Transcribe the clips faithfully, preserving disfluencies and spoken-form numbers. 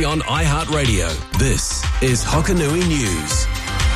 on iHeartRadio. This is Hokanui News.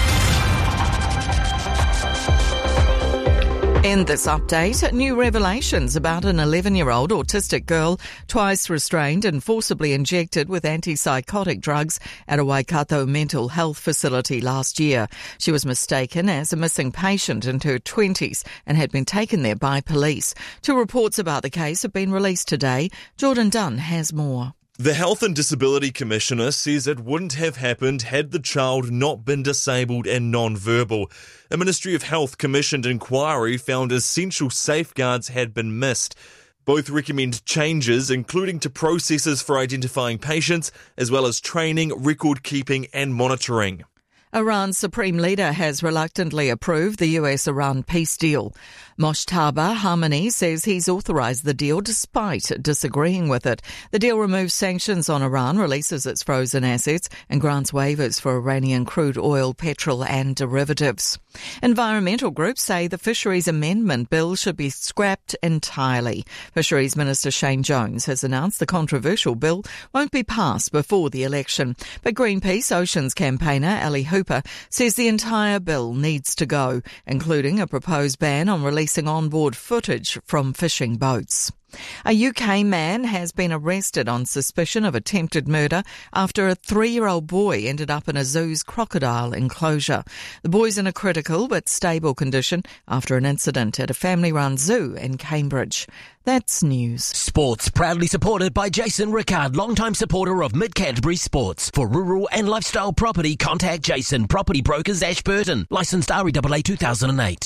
In this update, new revelations about an eleven-year-old autistic girl twice restrained and forcibly injected with antipsychotic drugs at a Waikato mental health facility last year. She was mistaken as a missing patient in her twenties and had been taken there by police. Two reports about the case have been released today. Jordan Dunn has more. The Health and Disability Commissioner says it wouldn't have happened had the child not been disabled and non-verbal. A Ministry of Health commissioned inquiry found essential safeguards had been missed. Both recommend changes, including to processes for identifying patients, as well as training, record keeping and monitoring. Iran's supreme leader has reluctantly approved the U S-Iran peace deal. Mojtaba Khamenei says he's authorised the deal despite disagreeing with it. The deal removes sanctions on Iran, releases its frozen assets and grants waivers for Iranian crude oil, petrol and derivatives. Environmental groups say the Fisheries Amendment Bill should be scrapped entirely. Fisheries Minister Shane Jones has announced the controversial bill won't be passed before the election. But Greenpeace Oceans campaigner Ali Hooper says the entire bill needs to go, including a proposed ban on releasing onboard footage from fishing boats. A U K man has been arrested on suspicion of attempted murder after a three-year-old boy ended up in a zoo's crocodile enclosure. The boy's in a critical but stable condition after an incident at a family-run zoo in Cambridge. That's news. Sports proudly supported by Jason Rickard, longtime supporter of Mid-Canterbury Sports. For rural and lifestyle property, contact Jason, Property Brokers, Ashburton. Licensed R E A A two thousand eight.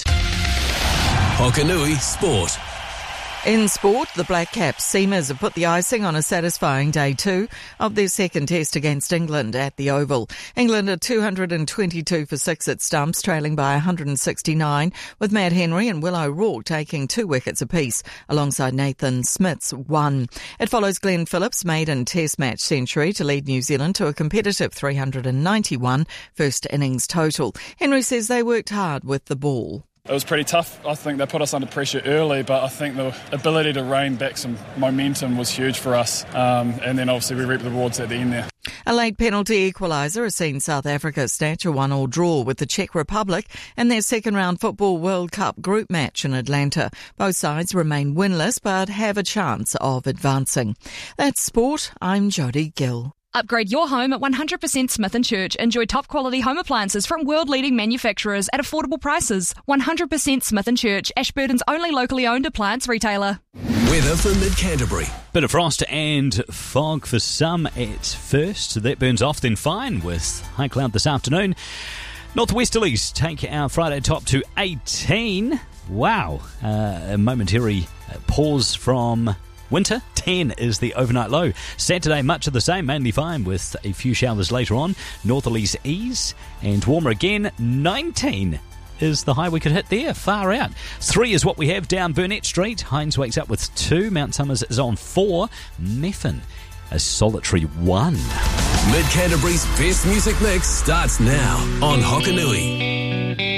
Hokanui Sport. In sport, the Black Caps Seamers have put the icing on a satisfying day two of their second test against England at the Oval. England are two hundred twenty-two for six at stumps, trailing by one hundred sixty-nine, with Matt Henry and Will O'Rourke taking two wickets apiece, alongside Nathan Smith's one. It follows Glenn Phillips' maiden test match century to lead New Zealand to a competitive three hundred ninety-one first innings total. Henry says they worked hard with the ball. It was pretty tough. I think they put us under pressure early, but I think the ability to rein back some momentum was huge for us. Um, and then obviously we reaped the rewards at the end there. A late penalty equaliser has seen South Africa snatch a one-all draw with the Czech Republic in their second-round Football World Cup group match in Atlanta. Both sides remain winless but have a chance of advancing. That's sport. I'm Jodie Gill. Upgrade your home at one hundred percent Smith and Church. Enjoy top-quality home appliances from world-leading manufacturers at affordable prices. one hundred percent Smith and Church, Ashburton's only locally owned appliance retailer. Weather for Mid-Canterbury. Bit of frost and fog for some at first. That burns off, then fine with high cloud this afternoon. Northwesterlies take our Friday top to eighteen. Wow. Uh, a momentary pause from winter. ten is the overnight low. Saturday, much of the same, mainly fine with a few showers later on. Northerlies ease and warmer again. nineteen is the high we could hit there. Far out. three is what we have down Burnett Street. Hines wakes up with two. Mount Somers is on four. Methven a solitary one. Mid-Canterbury's best music mix starts now on Hokanui.